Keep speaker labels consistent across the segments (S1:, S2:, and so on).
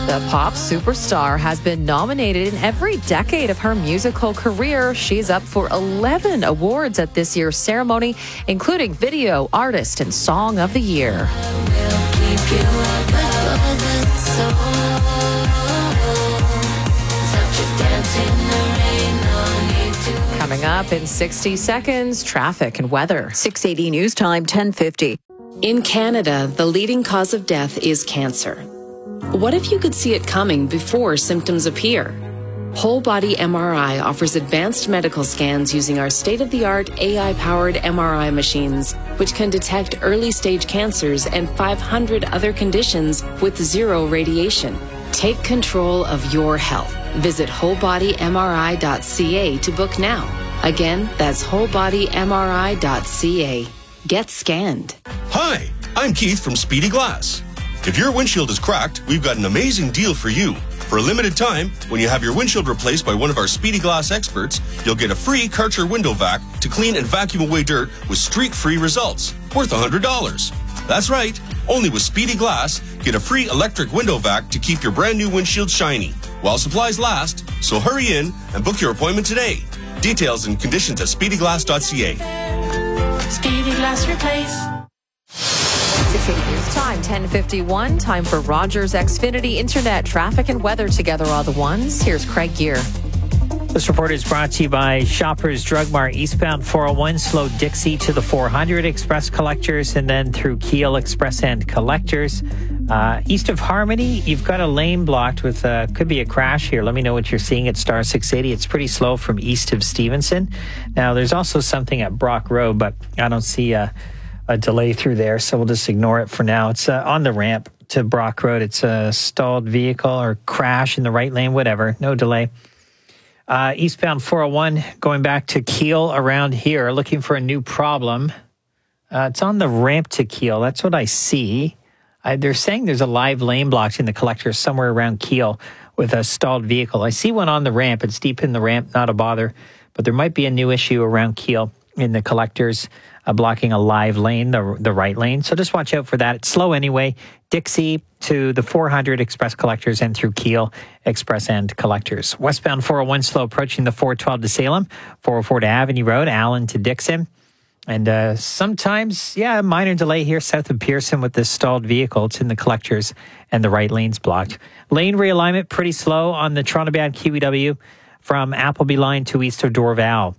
S1: The pop superstar has been nominated in every decade of her musical career. She's up for 11 awards at this year's ceremony, including Video, Artist, and Song of the Year. Coming up in 60 seconds, traffic and weather.
S2: 680 News Time, 10:50.
S3: In Canada, the leading cause of death is cancer. What if you could see it coming before symptoms appear? Whole Body MRI offers advanced medical scans using our state-of-the-art AI-powered MRI machines, which can detect early-stage cancers and 500 other conditions with zero radiation. Take control of your health. Visit wholebodymri.ca to book now. Again, that's wholebodymri.ca. Get scanned.
S4: Hi, I'm Keith from Speedy Glass. If your windshield is cracked, we've got an amazing deal for you. For a limited time, when you have your windshield replaced by one of our Speedy Glass experts, you'll get a free Karcher window vac to clean and vacuum away dirt with streak-free results, worth $100. That's right, only with Speedy Glass, get a free electric window vac to keep your brand new windshield shiny while supplies last. So hurry in and book your appointment today. Details and conditions at speedyglass.ca.
S1: Speedy Glass Replace. 680 News Time, 10:51. Time for Rogers Xfinity Internet traffic and weather together all the ones. Here's Craig Gear.
S5: This report is brought to you by Shoppers Drug Mart. Eastbound 401, slow Dixie to the 400 Express Collectors, and then through Kiel Express End Collectors. East of Harmony, you've got a lane blocked with could be a crash here. Let me know what you're seeing at Star 680. It's pretty slow from east of Stevenson. Now, there's also something at Brock Road, but I don't see a delay through there, so we'll just ignore it for now. It's on the ramp to Brock Road. It's a stalled vehicle or crash in the right lane, whatever. No delay. Eastbound 401, going back to Kiel around here, looking for a new problem. It's on the ramp to Kiel. That's what I see. They're saying there's a live lane blocked in the collector somewhere around Kiel with a stalled vehicle. I see one on the ramp. It's deep in the ramp, not a bother. But there might be a new issue around Kiel in the collectors blocking a live lane, the right lane. So just watch out for that. It's slow anyway. Dixie to the 400 Express Collectors and through Kiel Express End Collectors. Westbound 401 slow approaching the 412 to Salem, 404 to Avenue Road, Allen to Dixon. And sometimes, minor delay here south of Pearson with this stalled vehicle. It's in the collectors and the right lane's blocked. Lane realignment pretty slow on the Toronto-bound QEW from Appleby line to east of Dorval.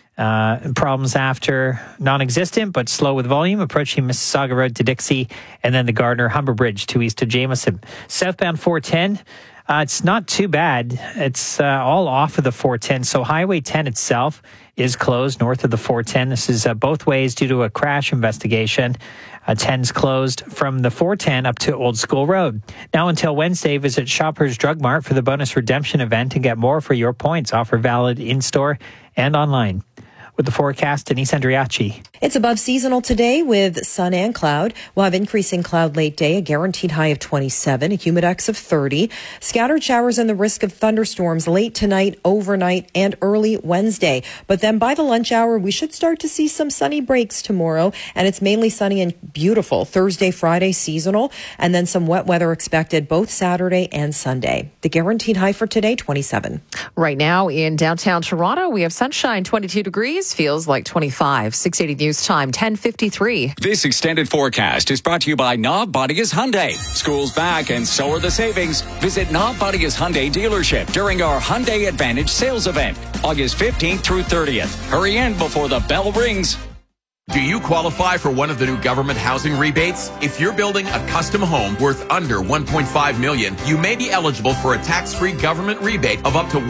S5: Problems after non-existent, but slow with volume, approaching Mississauga Road to Dixie, and then the Gardner-Humber Bridge to east of Jameson. Southbound 410, it's not too bad. It's all off of the 410. So Highway 10 itself is closed north of the 410. This is both ways due to a crash investigation. 10's closed from the 410 up to Old School Road. Now until Wednesday, visit Shoppers Drug Mart for the bonus redemption event and get more for your points. Offer valid in-store and online. With the forecast, Denise Andriachi.
S6: It's above seasonal today with sun and cloud. We'll have increasing cloud late day, a guaranteed high of 27, a humidex of 30. Scattered showers and the risk of thunderstorms late tonight, overnight, and early Wednesday. But then by the lunch hour, we should start to see some sunny breaks tomorrow. And it's mainly sunny and beautiful Thursday, Friday, seasonal. And then some wet weather expected both Saturday and Sunday. The guaranteed high for today, 27.
S1: Right now in downtown Toronto, we have sunshine, 22 degrees. Feels like 25. 680 News Time, 10:53.
S7: This extended forecast is brought to you by Knob Bodias Hyundai. School's back and so are the savings. Visit Knob Bodias Hyundai dealership during our Hyundai Advantage sales event, August 15th through 30th. Hurry in before the bell rings.
S8: Do you qualify for one of the new government housing rebates? If you're building a custom home worth under $1.5 million, you may be eligible for a tax-free government rebate of up to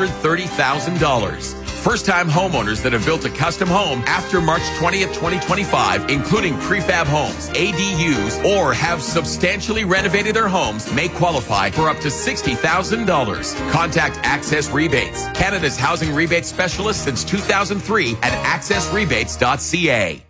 S8: $130,000. First-time homeowners that have built a custom home after March 20th, 2025, including prefab homes, ADUs, or have substantially renovated their homes, may qualify for up to $60,000. Contact Access Rebates, Canada's housing rebate specialist since 2003 at accessrebates.ca.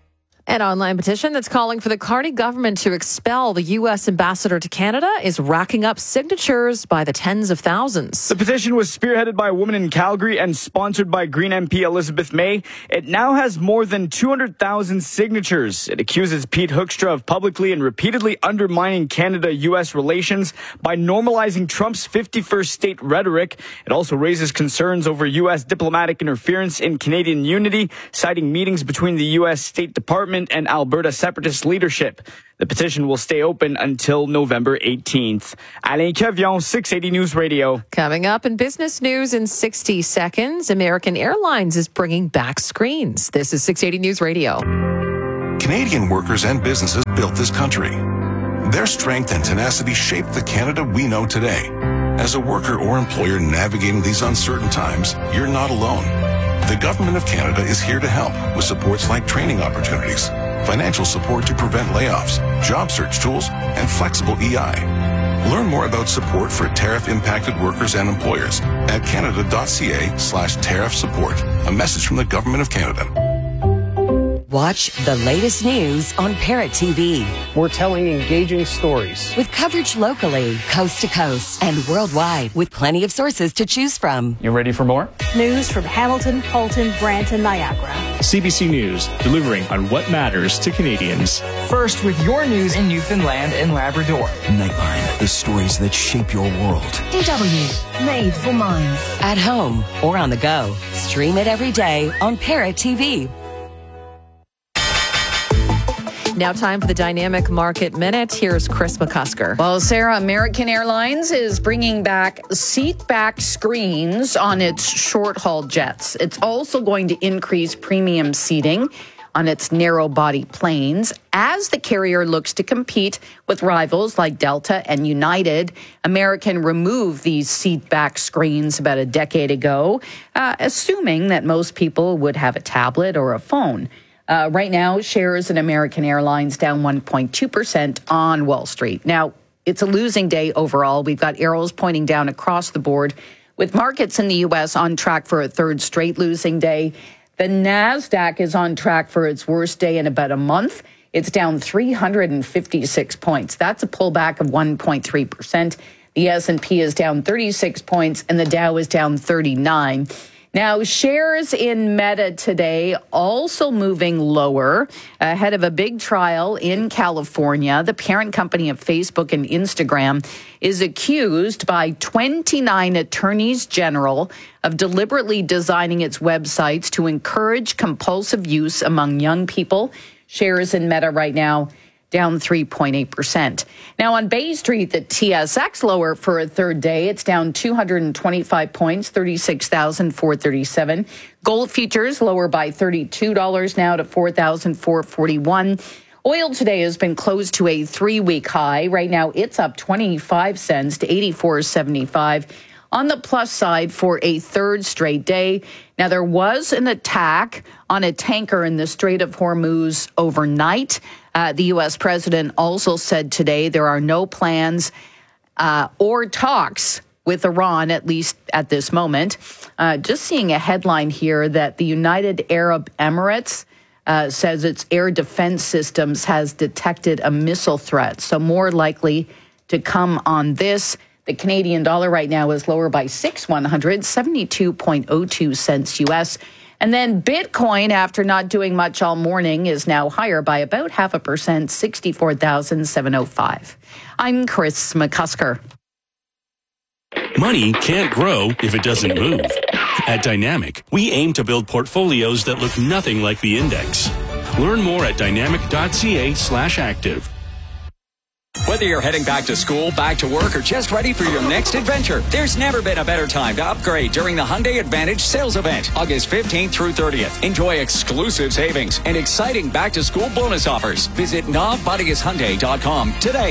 S1: An online petition that's calling for the Carney government to expel the U.S. ambassador to Canada is racking up signatures by the tens of thousands.
S9: The petition was spearheaded by a woman in Calgary and sponsored by Green MP Elizabeth May. It now has more than 200,000 signatures. It accuses Pete Hoekstra of publicly and repeatedly undermining Canada-U.S. relations by normalizing Trump's 51st state rhetoric. It also raises concerns over U.S. diplomatic interference in Canadian unity, citing meetings between the U.S. State Department and Alberta separatist leadership. The petition will stay open until November 18th. Alain Cavion, 680 News Radio.
S1: Coming up in business news in 60 seconds, American Airlines is bringing back screens. This is 680 News Radio.
S10: Canadian workers and businesses built this country. Their strength and tenacity shaped the Canada we know today. As a worker or employer navigating these uncertain times, you're not alone. The Government of Canada is here to help with supports like training opportunities, financial support to prevent layoffs, job search tools, and flexible EI. Learn more about support for tariff-impacted workers and employers at canada.ca/tariff support. A message from the Government of Canada.
S11: Watch the latest news on Parrot TV.
S12: We're telling engaging stories.
S11: With coverage locally, coast to coast, and worldwide, with plenty of sources to choose from.
S12: You ready for more?
S13: News from Hamilton, Colton, Brampton, Niagara.
S14: CBC News, delivering on what matters to Canadians.
S15: First with your news in Newfoundland and Labrador.
S16: Nightline, the stories that shape your world.
S11: DW, made for minds. At home or on the go. Stream it every day on Parrot TV.
S1: Now time for the Dynamic Market Minute. Here's Chris McCusker.
S2: Well, Sarah, American Airlines is bringing back seat-back screens on its short-haul jets. It's also going to increase premium seating on its narrow-body planes as the carrier looks to compete with rivals like Delta and United. American removed these seat-back screens about a decade ago, assuming that most people would have a tablet or a phone. Right now, shares in American Airlines down 1.2% on Wall Street. Now, it's a losing day overall. We've got arrows pointing down across the board, with markets in the U.S. on track for a third straight losing day. The NASDAQ is on track for its worst day in about a month. It's down 356 points. That's a pullback of 1.3%. The S&P is down 36 points, and the Dow is down 39. Now, shares in Meta today also moving lower ahead of a big trial in California. The parent company of Facebook and Instagram is accused by 29 attorneys general of deliberately designing its websites to encourage compulsive use among young people. Shares in Meta right now down 3.8%. Now on Bay Street, the TSX lower for a third day. It's down 225 points, 36,437. Gold futures lower by $32 now to 4,441. Oil today has been close to a 3-week high. Right now, it's up 25 cents to 84.75. On the plus side for a third straight day. Now, there was an attack on a tanker in the Strait of Hormuz overnight. The U.S. president also said today there are no plans or talks with Iran, at least at this moment. Just seeing a headline here that the United Arab Emirates says its air defense systems has detected a missile threat. So more likely to come on this. The Canadian dollar right now is lower by 72.02 cents U.S. And then Bitcoin, after not doing much all morning, is now higher by about 0.5%, 64,705. I'm Chris McCusker.
S17: Money can't grow if it doesn't move. At Dynamic, we aim to build portfolios that look nothing like the index. Learn more at dynamic.ca/active.
S7: Whether you're heading back to school, back to work, or just ready for your next adventure, there's never been a better time to upgrade during the Hyundai Advantage sales event, August 15th through 30th. Enjoy exclusive savings and exciting back-to-school bonus offers. Visit NobBodyIsHyundai.com today.